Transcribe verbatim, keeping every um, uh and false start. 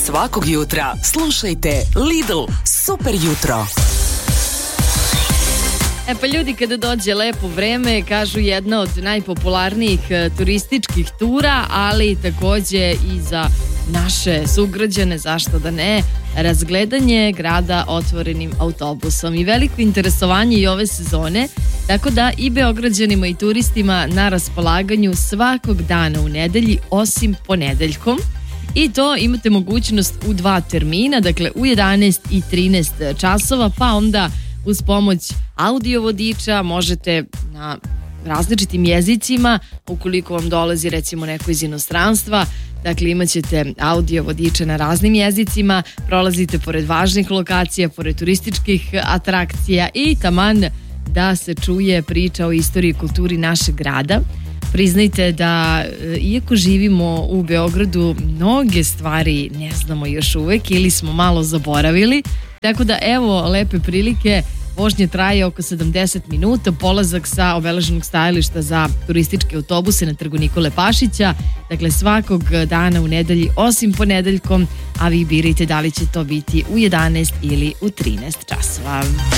Svakog jutra slušajte Lidl Super jutro. E pa ljudi, kada dođe lepo vreme, kažu jedna od najpopularnijih e, turističkih tura, ali takođe i za naše sugrađane, zašto da ne, razgledanje grada otvorenim autobusom i veliko interesovanje i ove sezone, tako da i Beograđanima i turistima na raspolaganju svakog dana u nedelji, osim ponedeljkom. I to imate mogućnost u dva termina, dakle u jedanaest i trinaest časova, pa onda uz pomoć audio vodiča možete na različitim jezicima, ukoliko vam dolazi recimo neko iz inostranstva, dakle imat ćete audio vodiče na raznim jezicima, prolazite pored važnih lokacija, pored turističkih atrakcija i taman da se čuje priča o istoriji i kulturi našeg grada. Priznajte da, iako živimo u Beogradu, mnoge stvari ne znamo još uvek ili smo malo zaboravili. Tako da evo lepe prilike, vožnje traje oko sedamdeset minuta, polazak sa obeleženog stajališta za turističke autobuse na trgu Nikole Pašića, dakle svakog dana u nedelji osim ponedeljkom, a vi birajte da li će to biti u jedanaest ili u trinaest časova.